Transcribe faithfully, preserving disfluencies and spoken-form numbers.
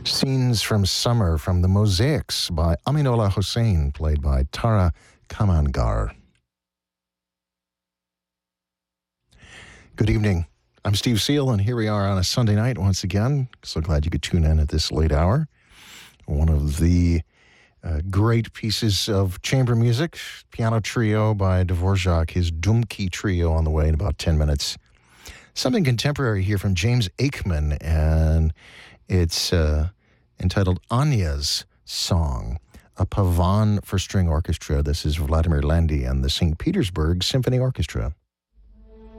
Scenes from Summer from the Mosaics by Aminullah Hussain, played by Tara Kamangar. Good evening. I'm Steve Seal, and here we are on a Sunday night once again. So glad you could tune in at this late hour. One of the uh, great pieces of chamber music, piano trio by Dvorak, his Dumki trio on the way in about ten minutes. Something contemporary here from James Aikman, and it's uh, entitled Anya's Song, a Pavan for string orchestra. This is Vladimir Landy and the Saint Petersburg Symphony Orchestra.